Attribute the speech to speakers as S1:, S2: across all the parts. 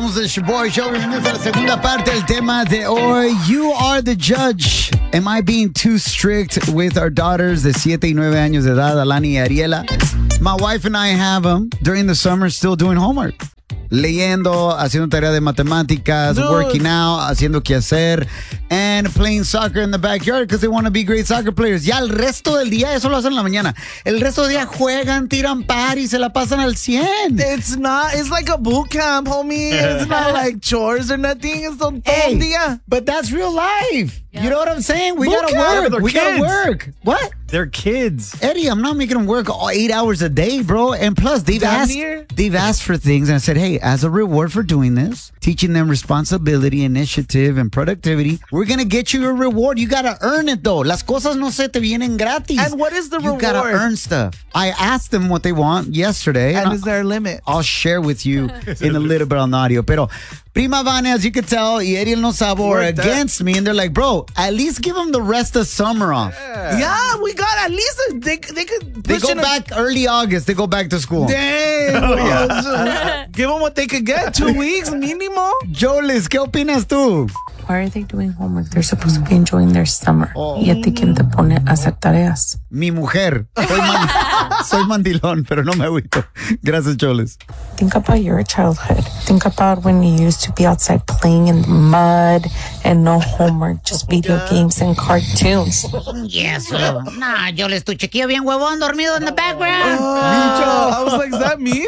S1: Somos el Shoboy Show. Bienvenidos a la segunda parte del tema de hoy. You are the judge. Am I being too strict with our daughters de 7 y 9 años de edad, Alani y Ariela? My wife and I have them during the summer still doing homework. Leyendo, haciendo tarea de matemáticas, working out, haciendo quehacer, and playing soccer in the backyard because they want to be great soccer players. Ya el resto del día, eso lo hacen en la mañana. El resto del día juegan, tiran party, se la pasan al 100.
S2: It's like a boot camp, homie. It's not like chores or nothing. It's todo el día.
S1: But that's real life. Yeah. You know what I'm saying? We
S2: boot
S1: gotta
S2: camp,
S1: work. We gotta work. What?
S3: They're kids.
S1: Eddie, I'm not making them work all 8 hours a day, bro. And plus, they've asked for things. And I said, hey, as a reward for doing this, teaching them responsibility, initiative, and productivity, we're going to get you a reward. You got to earn it, though. Las cosas no se te vienen gratis.
S2: And what is the reward?
S1: You got to earn stuff. I asked them what they want yesterday.
S2: And is there a limit?
S1: I'll share with you in a little bit on the audio. Pero Prima Vane, as you could tell, y Ariel no Sabo are against me. And they're like, bro, at least give them the rest of summer off.
S2: Yeah, we got at least they could.
S1: They go back early August. They go back to school.
S2: Damn. Give them what they could get. 2 weeks mínimo.
S1: Jolis, ¿qué opinas tú?
S4: Why are they doing homework? They're supposed to be enjoying their summer. ¿Y a ti quién te pone a hacer tareas?
S1: Mi mujer. Soy mandilón, pero no me agüito. Gracias, Jolis.
S4: Think about your childhood. Think about when you used to be outside playing in the mud and no homework, just video games and cartoons.
S5: Yes, nah, Jolis, tu chiquillo bien huevón dormido in the background.
S2: I was like, is that me,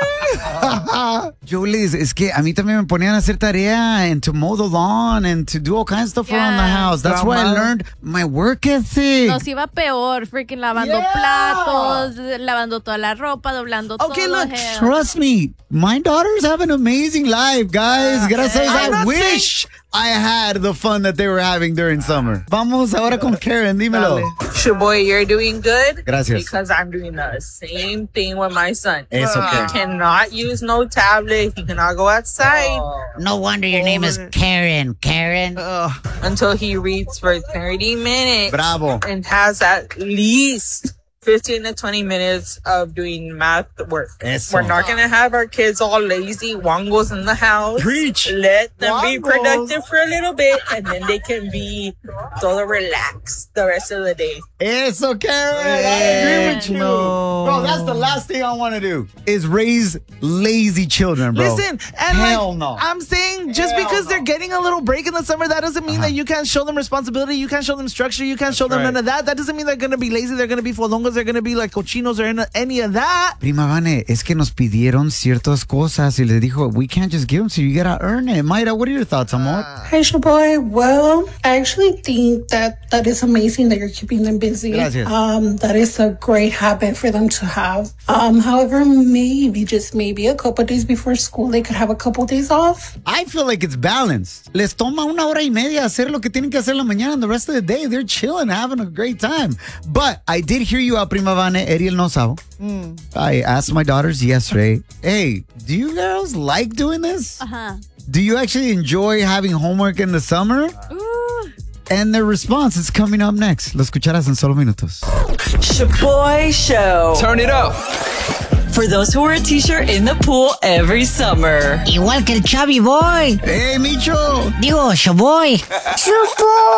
S1: Jolis, es que a mí también me ponían a hacer tarea and to mow the lawn and to do all kinds of stuff around the house. That's why I learned my work ethic.
S6: Nos iba peor, freaking lavando platos, lavando toda la ropa, doblando todo.
S1: Okay, look, trust me, my daughters have an amazing life, guys. Gracias, I wish I had the fun that they were having during summer. Vamos ahora con Karen, dímelo.
S7: Shoboy, you're doing good.
S1: Gracias.
S7: Because I'm doing the same thing with my son.
S1: It's okay.
S7: He cannot use no tablet. He cannot go outside.
S5: No wonder your name is Karen. Karen.
S7: Until he reads for 30 minutes.
S1: Bravo.
S7: And has at least 15 to 20 minutes of doing math work.
S1: Eso.
S7: We're not going to have our kids all lazy wongos in the house.
S1: Preach.
S7: Let them be productive for a little bit, and then they can be todo relaxed the rest of the day.
S1: Eso, Karen. I agree with you. No. Bro, that's the last thing I want to do is raise lazy children, bro.
S2: Listen, and
S1: no.
S2: I'm saying just because they're getting a little break in the summer, that doesn't mean that you can't show them responsibility, you can't show them structure, you can't show them none of that. That doesn't mean they're going to be lazy, they're going to be fodongos, they're going to be like cochinos or any of that.
S1: Prima Vane, es que nos pidieron ciertas cosas y les dijo, we can't just give them, so you gotta earn it. Mayra, what are your thoughts, amor?
S8: Hi, Shoboy. Well, I actually think that is amazing that you're keeping them busy.
S1: Gracias.
S8: That is a great habit for them to have. However, maybe, just maybe, a couple days before school, they could have a couple days off.
S1: I feel like it's balanced. Les toma 1 hora y media hacer lo que tienen que hacer en la mañana, and the rest of the day, they're chilling, having a great time. But I did hear you out, Prima Vane, Ariel no Sabo. I asked my daughters yesterday, hey, do you girls like doing this? Do you actually enjoy having homework in the summer? And their response is coming up next. Lo escucharás en solo minutos.
S9: Shoboy Show.
S3: Turn it up.
S9: For those who wear a t-shirt in the pool every summer.
S5: Igual que el Chubby Boy.
S1: Hey, Micho.
S5: Digo, Shoboy.
S1: Shoboy.